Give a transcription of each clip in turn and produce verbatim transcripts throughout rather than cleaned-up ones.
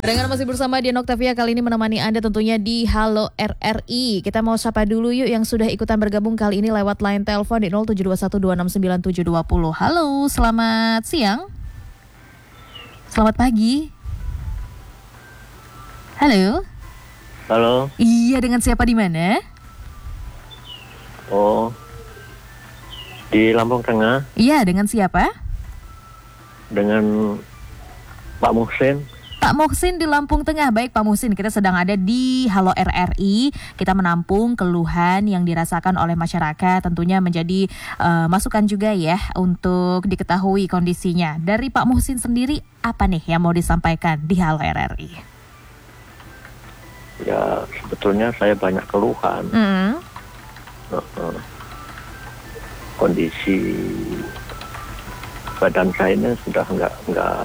Dengar masih bersama Dian Octavia, kali ini menemani Anda tentunya di Halo R R I. Kita mau sapa dulu yuk yang sudah ikutan bergabung kali ini lewat line telepon di nol tujuh dua satu dua enam sembilan tujuh dua nol. Halo, selamat siang. Selamat pagi. Halo. Halo. Iya, dengan siapa di mana? Oh, di Lampung Tengah. Iya, dengan siapa? Dengan Pak Muhsin. Pak Muhsin di Lampung Tengah. Baik Pak Muhsin, kita sedang ada di Halo R R I. Kita menampung keluhan yang dirasakan oleh masyarakat. Tentunya menjadi uh, masukan juga ya untuk diketahui kondisinya. Dari Pak Muhsin sendiri, apa nih yang mau disampaikan di Halo R R I? Ya, sebetulnya saya banyak keluhan. Mm. Uh, uh, kondisi badan saya ini sudah nggak nggak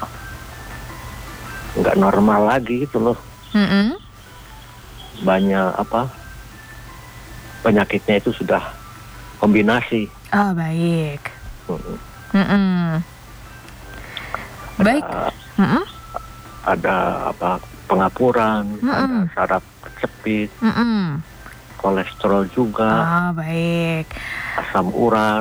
nggak normal lagi gitu loh. Mm-mm. Banyak apa penyakitnya itu sudah kombinasi. Oh baik. Mm-mm. Mm-mm. Baik. Ada, Mm-mm. ada apa pengapuran, Mm-mm. ada saraf kejepit, Mm-mm. kolesterol juga, Oh baik. asam urat.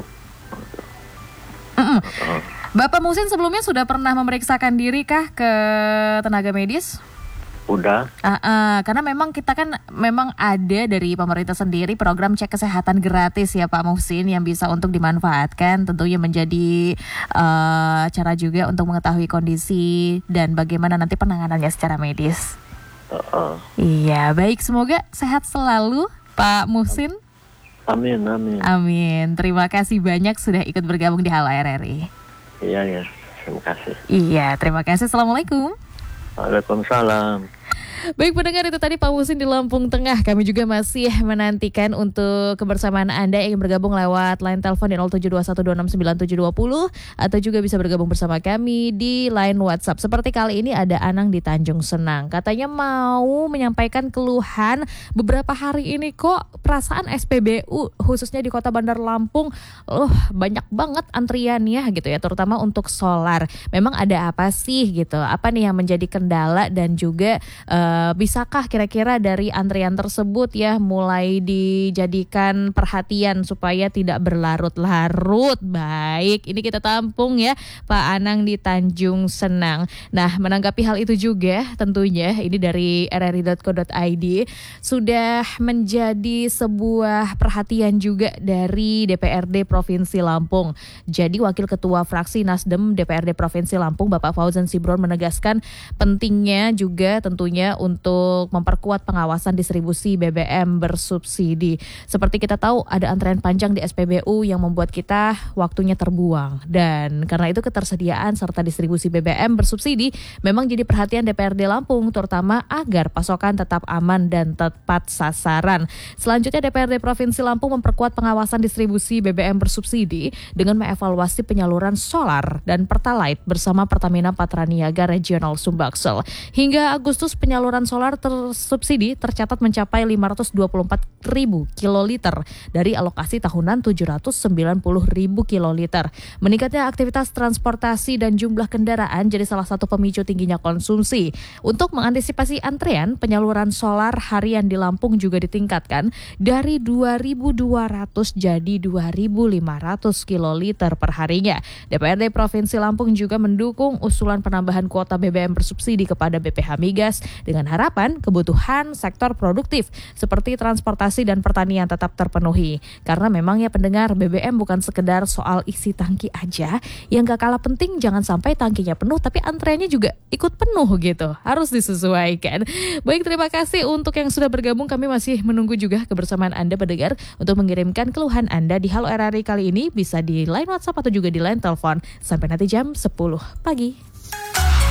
Mm-mm. Uh, Bapak Muhsin sebelumnya sudah pernah memeriksakan diri kah ke tenaga medis? udah. Uh, uh, karena memang kita kan memang ada dari pemerintah sendiri program cek kesehatan gratis ya Pak Muhsin yang bisa untuk dimanfaatkan, tentunya menjadi uh, cara juga untuk mengetahui kondisi dan bagaimana nanti penanganannya secara medis. Uh, uh. Iya, baik, semoga sehat selalu Pak Muhsin. Amin, amin. Amin. Terima kasih banyak sudah ikut bergabung di Halo R R I. Iya, ya. Terima kasih. Iya, terima kasih. Assalamualaikum. Waalaikumsalam. Baik pendengar, itu tadi Pak Muhsin di Lampung Tengah. Kami juga masih menantikan untuk kebersamaan Anda yang ingin bergabung lewat line telepon di nol tujuh dua satu dua enam sembilan tujuh dua nol atau juga bisa bergabung bersama kami di line WhatsApp. Seperti kali ini ada Anang di Tanjung Senang. Katanya mau menyampaikan keluhan beberapa hari ini kok perasaan S P B U khususnya di Kota Bandar Lampung loh banyak banget antriannya gitu ya, terutama untuk solar. Memang ada apa sih gitu? Apa nih yang menjadi kendala dan juga uh, Uh, bisakah kira-kira dari antrian tersebut ya mulai dijadikan perhatian supaya tidak berlarut-larut. Baik, ini kita tampung ya Pak Anang di Tanjung Senang. Nah, menanggapi hal itu juga tentunya ini dari r r i dot co dot i d sudah menjadi sebuah perhatian juga dari D P R D Provinsi Lampung. Jadi Wakil Ketua Fraksi Nasdem D P R D Provinsi Lampung Bapak Fauzan Sibron menegaskan pentingnya juga tentunya untuk memperkuat pengawasan distribusi B B M bersubsidi. Seperti kita tahu ada antrean panjang di S P B U yang membuat kita waktunya terbuang. Dan karena itu ketersediaan serta distribusi B B M bersubsidi memang jadi perhatian D P R D Lampung, terutama agar pasokan tetap aman dan tepat sasaran. Selanjutnya D P R D Provinsi Lampung memperkuat pengawasan distribusi B B M bersubsidi dengan mengevaluasi penyaluran solar dan pertalite bersama Pertamina Patraniaga Regional Sumbaksel. Hingga Agustus penyaluran solar tersubsidi tercatat mencapai lima ratus dua puluh empat ribu kiloliter dari alokasi tahunan tujuh ratus sembilan puluh ribu kiloliter. Meningkatnya aktivitas transportasi dan jumlah kendaraan jadi salah satu pemicu tingginya konsumsi. Untuk mengantisipasi antrean, penyaluran solar harian di Lampung juga ditingkatkan dari dua ribu dua ratus jadi dua ribu lima ratus kiloliter per harinya. D P R D Provinsi Lampung juga mendukung usulan penambahan kuota B B M bersubsidi kepada B P H Migas dengan harapan kebutuhan sektor produktif seperti transportasi dan pertanian tetap terpenuhi. Karena memang ya pendengar, B B M bukan sekedar soal isi tangki aja, yang gak kalah penting jangan sampai tangkinya penuh tapi antreannya juga ikut penuh gitu. Harus disesuaikan. Baik, terima kasih untuk yang sudah bergabung. Kami masih menunggu juga kebersamaan Anda pendengar untuk mengirimkan keluhan Anda di Halo R R I kali ini, bisa di line WhatsApp atau juga di line telepon sampai nanti jam sepuluh pagi.